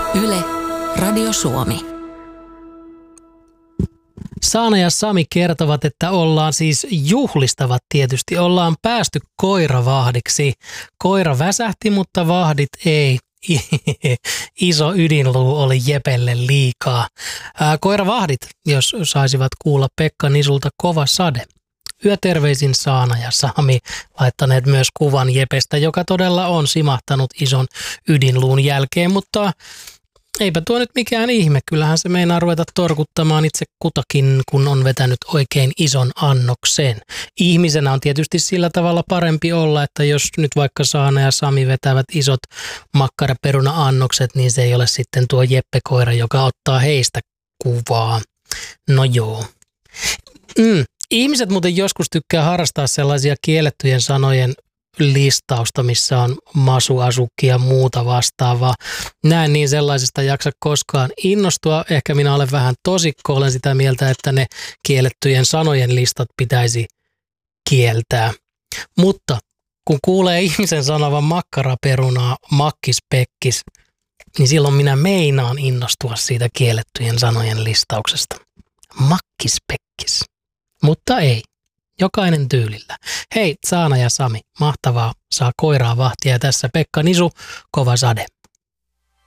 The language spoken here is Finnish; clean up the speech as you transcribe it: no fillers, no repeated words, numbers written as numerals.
Yle, Radio Suomi. Saana ja Sami kertovat, että juhlistavat tietysti, ollaan päästy koiravahdiksi. Koira väsähti, mutta vahdit ei. Iso ydinluu oli Jepelle liikaa. Koiravahdit, jos saisivat kuulla Pekka Nisulta Kova sade. Yöterveisin Saana ja Sami laittaneet myös kuvan Jepestä, joka todella on simahtanut ison ydinluun jälkeen, mutta eipä tuo nyt mikään ihme. Kyllähän se meinaa ruveta torkuttamaan itse kutakin, kun on vetänyt oikein ison annoksen. Ihmisenä on tietysti sillä tavalla parempi olla, että jos nyt vaikka Saana ja Sami vetävät isot makkaraperuna-annokset, niin se ei ole sitten tuo Jeppe-koira, joka ottaa heistä kuvaa. No joo. Ihmiset muuten joskus tykkää harrastaa sellaisia kiellettyjen sanojen listausta, missä on masu, asukki ja muuta vastaavaa. Näen niin sellaisesta jaksa koskaan innostua. Ehkä minä olen vähän tosikko, olen sitä mieltä, että ne kiellettyjen sanojen listat pitäisi kieltää. Mutta kun kuulee ihmisen sanovan makkaraperunaa, makkispekkis, niin silloin minä meinaan innostua siitä kiellettyjen sanojen listauksesta. Makkispekkis. Mutta ei. Jokainen tyylillä. Hei, Saana ja Sami, mahtavaa, saa koiraa vahtia. Tässä Pekka Nisu, Kova sade.